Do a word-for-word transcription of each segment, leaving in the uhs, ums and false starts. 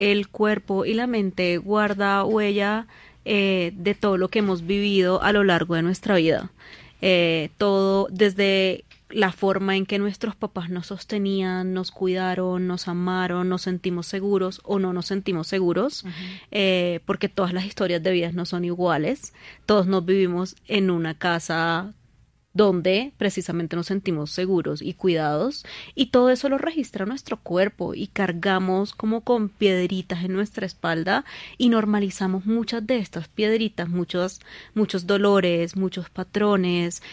el cuerpo y la mente guarda huella eh, de todo lo que hemos vivido a lo largo de nuestra vida. Eh, todo desde la forma en que nuestros papás nos sostenían, nos cuidaron, nos amaron, nos sentimos seguros o no nos sentimos seguros, uh-huh. eh, porque todas las historias de vida no son iguales. Todos nos vivimos en una casa donde precisamente nos sentimos seguros y cuidados, y todo eso lo registra nuestro cuerpo y cargamos como con piedritas en nuestra espalda y normalizamos muchas de estas piedritas, muchos, muchos dolores, muchos patrones,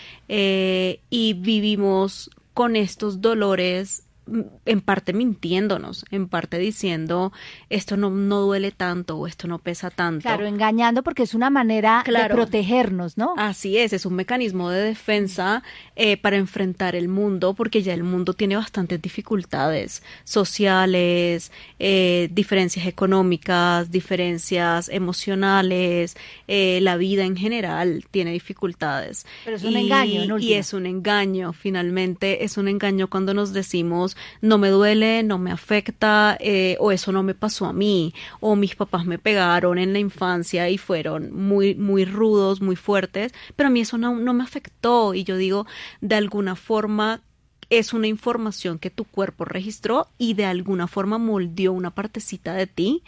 eh, y vivimos con estos dolores en parte mintiéndonos, en parte diciendo esto no, no duele tanto o esto no pesa tanto. Claro, engañando porque es una manera claro. de protegernos, ¿no? Así es, es un mecanismo de defensa eh, para enfrentar el mundo, porque ya el mundo tiene bastantes dificultades sociales, eh, diferencias económicas, diferencias emocionales, eh, la vida en general tiene dificultades. Pero es un y, engaño, ¿no? Y es un engaño, finalmente es un engaño cuando nos decimos no me duele, no me afecta, eh, o eso no me pasó a mí, o mis papás me pegaron en la infancia y fueron muy, muy rudos, muy fuertes, pero a mí eso no, no me afectó. Y yo digo, de alguna forma es una información que tu cuerpo registró y de alguna forma moldeó una partecita de ti.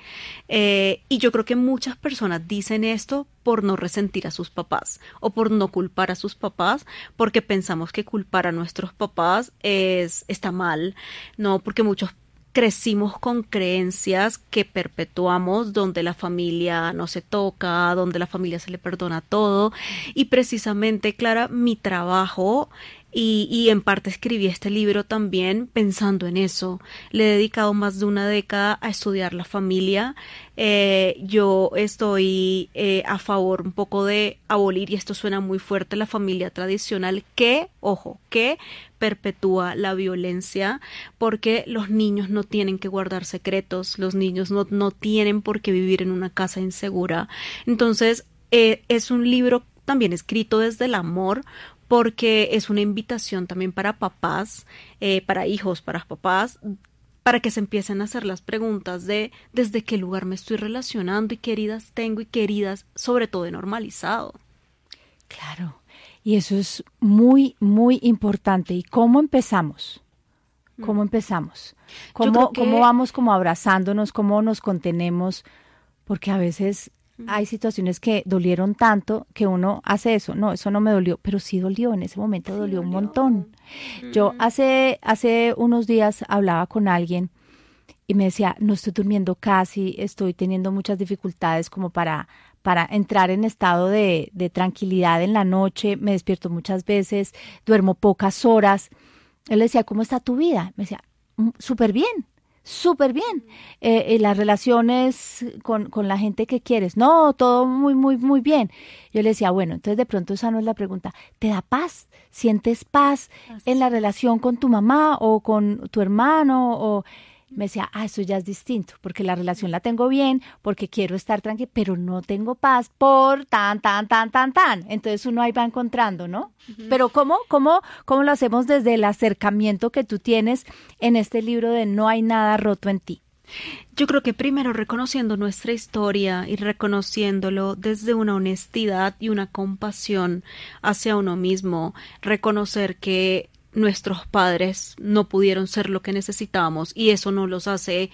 Eh, y yo creo que muchas personas dicen esto por no resentir a sus papás o por no culpar a sus papás, porque pensamos que culpar a nuestros papás es, está mal, ¿no? Porque muchos crecimos con creencias que perpetuamos, donde la familia no se toca, donde la familia se le perdona todo. Y precisamente, Clara, mi trabajo, y, y en parte escribí este libro también pensando en eso. Le he dedicado más de una década a estudiar la familia. Eh, yo estoy eh, a favor un poco de abolir, y esto suena muy fuerte, la familia tradicional que, ojo, que perpetúa la violencia, porque los niños no tienen que guardar secretos, los niños no, no tienen por qué vivir en una casa insegura. Entonces, eh, es un libro también escrito desde el amor, porque es una invitación también para papás, eh, para hijos, para papás, para que se empiecen a hacer las preguntas de desde qué lugar me estoy relacionando y qué heridas tengo y qué heridas sobre todo he normalizado. Claro, y eso es muy, muy importante. ¿Y cómo empezamos? ¿Cómo empezamos? ¿Cómo, que... ¿Cómo vamos como abrazándonos? ¿Cómo nos contenemos? Porque a veces hay situaciones que dolieron tanto que uno hace eso. No, eso no me dolió, pero sí dolió. En ese momento dolió, sí, dolió. un montón. Mm. Yo hace, hace unos días hablaba con alguien y me decía, no estoy durmiendo casi, estoy teniendo muchas dificultades como para, para entrar en estado de, de tranquilidad en la noche, me despierto muchas veces, duermo pocas horas. Él le decía, ¿cómo está tu vida? Me decía, súper bien. Súper bien. Eh, eh, las relaciones con, con la gente que quieres. No, todo muy, muy, muy bien. Yo le decía, bueno, entonces de pronto esa no es la pregunta. ¿Te da paz? ¿Sientes paz Así. en la relación con tu mamá o con tu hermano? O me decía, ah, eso ya es distinto, porque la relación la tengo bien, porque quiero estar tranquila, pero no tengo paz por tan, tan, tan, tan, tan. Entonces uno ahí va encontrando, ¿no? Uh-huh. Pero ¿cómo, cómo, cómo lo hacemos desde el acercamiento que tú tienes en este libro de No hay nada roto en ti? Yo creo que primero reconociendo nuestra historia y reconociéndolo desde una honestidad y una compasión hacia uno mismo, reconocer que nuestros padres no pudieron ser lo que necesitábamos y eso no los hace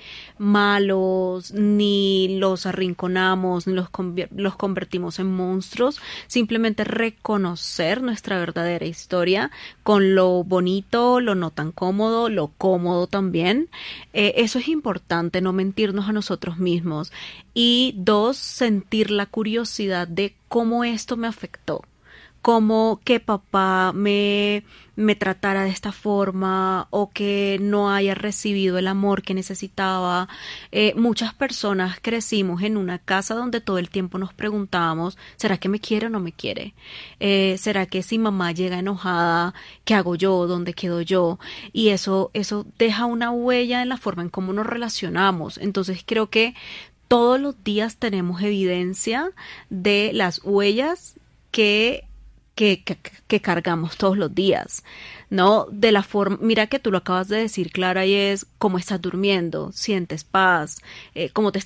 malos, ni los arrinconamos, ni los, convier- los convertimos en monstruos. Simplemente reconocer nuestra verdadera historia con lo bonito, lo no tan cómodo, lo cómodo también. Eh, eso es importante, no mentirnos a nosotros mismos. Y dos, sentir la curiosidad de cómo esto me afectó. Como que papá me, me tratara de esta forma o que no haya recibido el amor que necesitaba. Eh, muchas personas crecimos en una casa donde todo el tiempo nos preguntábamos, ¿será que me quiere o no me quiere? Eh, ¿Será que si mamá llega enojada, qué hago yo? ¿Dónde quedo yo? Y eso, eso deja una huella en la forma en cómo nos relacionamos. Entonces creo que todos los días tenemos evidencia de las huellas que que, que, que cargamos todos los días, ¿no? De la forma, mira que tú lo acabas de decir, Clara, y es cómo estás durmiendo, sientes paz, eh, cómo te